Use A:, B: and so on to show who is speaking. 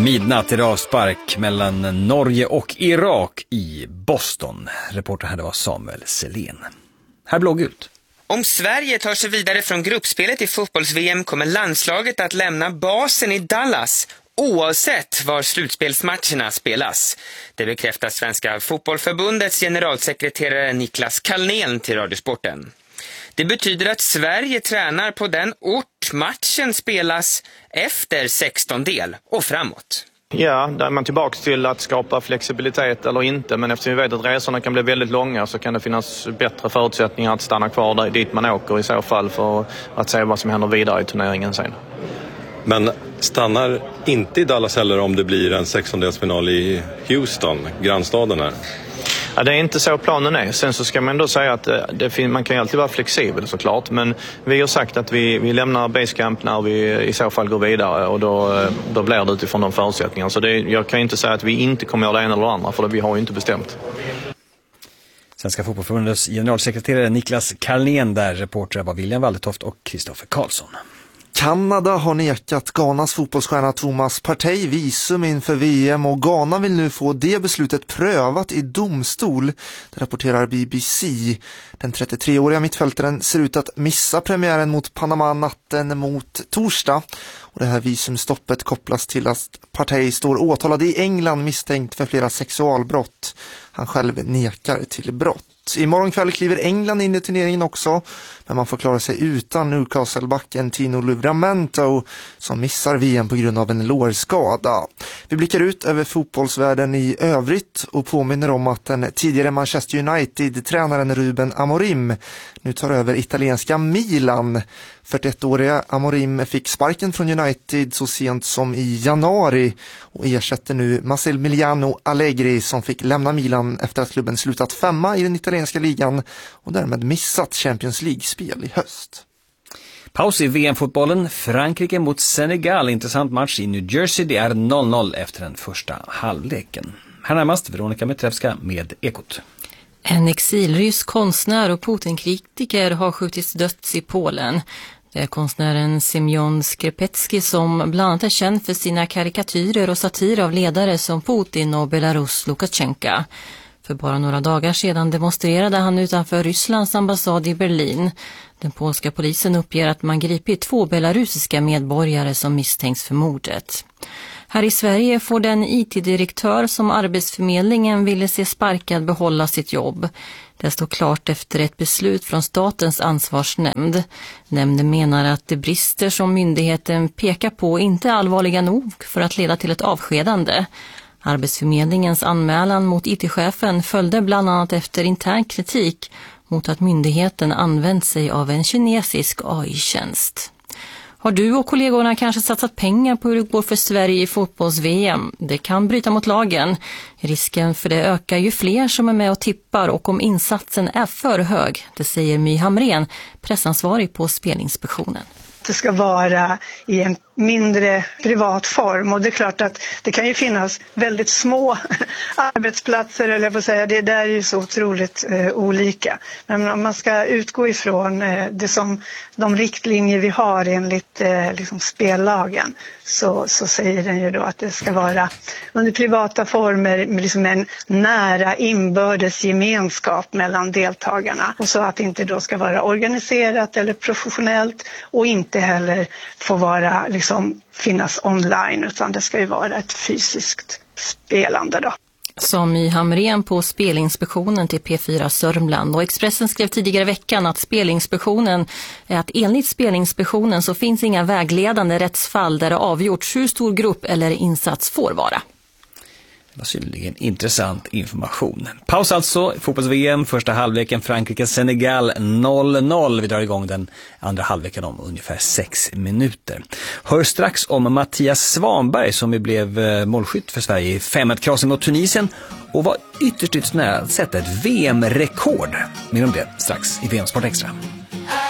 A: Midnatt i avspark mellan Norge och Irak i Boston. Reporter här var Samuel Selén. Här blågult.
B: Om Sverige tar sig vidare från gruppspelet i fotbolls-VM kommer landslaget att lämna basen i Dallas oavsett var slutspelsmatcherna spelas. Det bekräftar Svenska fotbollförbundets generalsekreterare Niklas Carlnén till Radiosporten. Det betyder att Sverige tränar på den ort matchen spelas efter 16-del och framåt.
C: Ja, där är man tillbaka till att skapa flexibilitet eller inte. Men eftersom vi vet att resorna kan bli väldigt långa så kan det finnas bättre förutsättningar att stanna kvar där dit man åker i så fall för att se vad som händer vidare i turneringen sen.
D: Men stannar inte i Dallas heller om det blir en 16-delsfinal i Houston, grannstaden här?
C: Ja, det är inte så planen är. Sen så ska man ändå säga att man kan ju alltid vara flexibel såklart. Men vi har sagt att vi lämnar basecamp när vi i så fall går vidare. Och då blir det utifrån de förutsättningarna. Så jag kan inte säga att vi inte kommer göra det ena eller det andra. För vi har ju inte bestämt.
A: Svenska fotbollförbundets generalsekreterare Niklas Carlnén där. Reportrar var William Waldetoft och Kristoffer Karlsson.
E: Kanada har nekat Ghanas fotbollsstjärna Thomas Partey visum inför VM och Ghana vill nu få det beslutet prövat i domstol, det rapporterar BBC. Den 33-åriga mittfältaren ser ut att missa premiären mot Panama natten mot torsdag. Och det här visumstoppet kopplas till att Partey står åtalad i England misstänkt för flera sexualbrott. Han själv nekar till brott. Imorgon kväll kliver England in i turneringen också, men man får klara sig utan Newcastle-backen Tino Livramento som missar VM på grund av en lårskada. Vi blickar ut över fotbollsvärlden i övrigt och påminner om att den tidigare Manchester United-tränaren Ruben Amorim nu tar över italienska Milan. 41-åriga Amorim fick sparken från United så sent som i januari och ersätter nu Massimiliano Allegri som fick lämna Milan efter att klubben slutat 5:a i den italienska ligan och därmed missat Champions League-spel i höst.
A: Paus i VM-fotbollen. Frankrike mot Senegal. Intressant match i New Jersey. Det är 0-0 efter den första halvleken. Här närmast Veronica Metrevska med Ekot.
F: En exilrysk konstnär och Putin-kritiker har skjutits döds i Polen. Det är konstnären Semyon Skrepetsky som bland annat är känd för sina karikatyrer och satir av ledare som Putin och Belarus Lukasjenko. För bara några dagar sedan demonstrerade han utanför Rysslands ambassad i Berlin. Den polska polisen uppger att man gripit 2 belarusiska medborgare som misstänks för mordet. Här i Sverige får den IT-direktör som Arbetsförmedlingen ville se sparkad behålla sitt jobb. Det står klart efter ett beslut från statens ansvarsnämnd. Nämnden menar att de brister som myndigheten pekar på inte är allvarliga nog för att leda till ett avskedande. Arbetsförmedlingens anmälan mot IT-chefen följde bland annat efter intern kritik mot att myndigheten använt sig av en kinesisk AI-tjänst. Har du och kollegorna kanske satsat pengar på hur det går för Sverige i fotbolls-VM? Det kan bryta mot lagen. Risken för det ökar ju fler som är med och tippar och om insatsen är för hög. Det säger My Hamrén, pressansvarig på Spelinspektionen.
G: Det ska vara i en mindre privat form och det är klart att det kan ju finnas väldigt små arbetsplatser eller jag får säga det där är ju så otroligt olika. Men om man ska utgå ifrån det som de riktlinjer vi har enligt liksom spellagen så säger den ju då att det ska vara under privata former med liksom en nära inbördes gemenskap mellan deltagarna och så att det inte då ska vara organiserat eller professionellt och inte heller få vara liksom finnas online utan det ska ju vara ett fysiskt spelande då.
F: Som i Hamrén på Spelinspektionen till P4 Sörmland och Expressen skrev tidigare veckan att Spelinspektionen är att enligt Spelinspektionen så finns inga vägledande rättsfall där det avgjorts hur stor grupp eller insats får vara.
A: Det var synnerligen intressant information. Paus alltså, fotbolls-VM, första halvleken Frankrike-Senegal 0-0. Vi drar igång den andra halvleken om ungefär 6 minuter. Hör strax om Mattias Svanberg som blev målskytt för Sverige i 5-1-krasen mot Tunisien och var ytterst nära att sätta ett VM-rekord. Mer om det strax i VM Sport Extra.